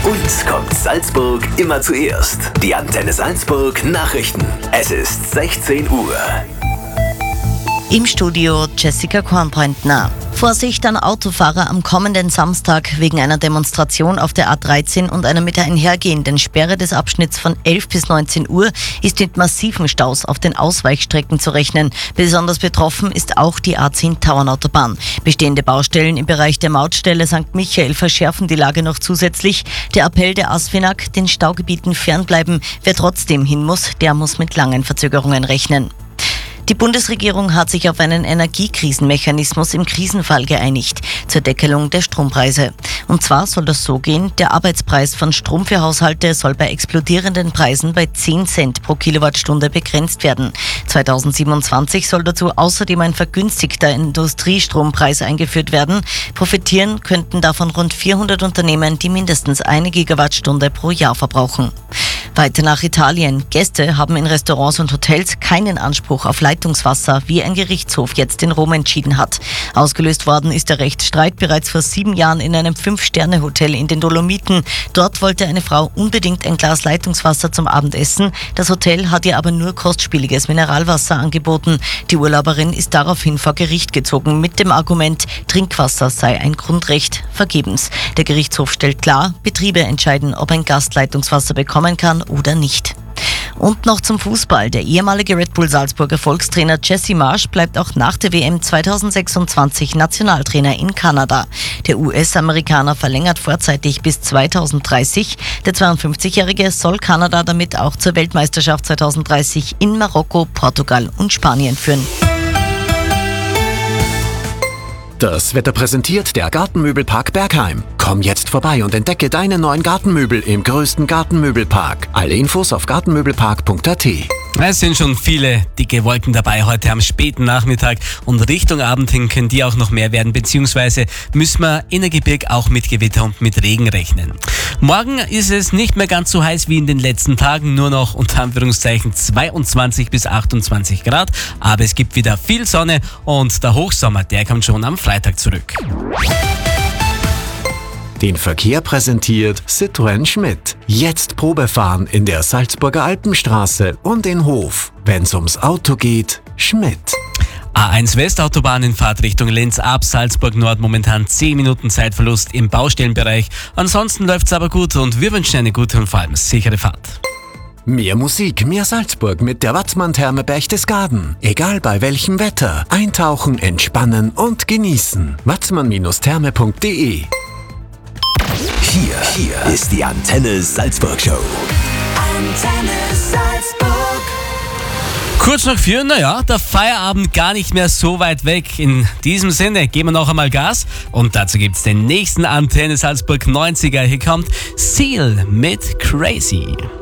Uns kommt Salzburg immer zuerst. Die Antenne Salzburg Nachrichten. Es ist 16 Uhr. Im Studio Jessica Kornbrandner. Vorsicht an Autofahrer am kommenden Samstag wegen einer Demonstration auf der A13 und einer mit der einhergehenden Sperre des Abschnitts von 11 bis 19 Uhr ist mit massiven Staus auf den Ausweichstrecken zu rechnen. Besonders betroffen ist auch die A10 Tauernautobahn. Bestehende Baustellen im Bereich der Mautstelle St. Michael verschärfen die Lage noch zusätzlich. Der Appell der ASFINAG, den Staugebieten fernbleiben. Wer trotzdem hin muss, der muss mit langen Verzögerungen rechnen. Die Bundesregierung hat sich auf einen Energiekrisenmechanismus im Krisenfall geeinigt zur Deckelung der Strompreise. Und zwar soll das so gehen: Der Arbeitspreis von Strom für Haushalte soll bei explodierenden Preisen bei 10 Cent pro Kilowattstunde begrenzt werden. 2027 soll dazu außerdem ein vergünstigter Industriestrompreis eingeführt werden. Profitieren könnten davon rund 400 Unternehmen, die mindestens 1 Gigawattstunde pro Jahr verbrauchen. Weiter nach Italien. Gäste haben in Restaurants und Hotels keinen Anspruch auf Leitungswasser, wie ein Gerichtshof jetzt in Rom entschieden hat. Ausgelöst worden ist der Rechtsstreit bereits vor 7 Jahren in einem 5-Sterne-Hotel in den Dolomiten. Dort wollte eine Frau unbedingt ein Glas Leitungswasser zum Abendessen. Das Hotel hat ihr aber nur kostspieliges Mineralwasser angeboten. Die Urlauberin ist daraufhin vor Gericht gezogen mit dem Argument, Trinkwasser sei ein Grundrecht. Vergebens. Der Gerichtshof stellt klar, Betriebe entscheiden, ob ein Gast Leitungswasser bekommen kann oder nicht. Und noch zum Fußball. Der ehemalige Red Bull Salzburger Volkstrainer Jesse Marsch bleibt auch nach der WM 2026 Nationaltrainer in Kanada. Der US-Amerikaner verlängert vorzeitig bis 2030. Der 52-Jährige soll Kanada damit auch zur Weltmeisterschaft 2030 in Marokko, Portugal und Spanien führen. Das Wetter präsentiert der Gartenmöbelpark Bergheim. Komm jetzt vorbei und entdecke deine neuen Gartenmöbel im größten Gartenmöbelpark. Alle Infos auf gartenmöbelpark.at. Es sind schon viele dicke Wolken dabei heute am späten Nachmittag und Richtung Abend hin können die auch noch mehr werden, beziehungsweise müssen wir in der Gebirg auch mit Gewitter und mit Regen rechnen. Morgen ist es nicht mehr ganz so heiß wie in den letzten Tagen, nur noch unter Anführungszeichen 22 bis 28 Grad, aber es gibt wieder viel Sonne und der Hochsommer, der kommt schon am Freitag zurück. Den Verkehr präsentiert Citroën Schmidt. Jetzt Probefahren in der Salzburger Alpenstraße und in Hof. Wenn's ums Auto geht, Schmidt. A1 Westautobahn in Fahrtrichtung Linz ab Salzburg Nord, momentan 10 Minuten Zeitverlust im Baustellenbereich. Ansonsten läuft's aber gut und wir wünschen eine gute und vor allem sichere Fahrt. Mehr Musik, mehr Salzburg mit der Watzmann-Therme Berchtesgaden. Egal bei welchem Wetter. Eintauchen, entspannen und genießen. watzmann-therme.de. Hier ist die Antenne Salzburg Show. Antenne Salzburg. Kurz nach 4, der Feierabend gar nicht mehr so weit weg. In diesem Sinne geben wir noch einmal Gas und dazu gibt's den nächsten Antenne Salzburg 90er. Hier kommt Seal mit Crazy.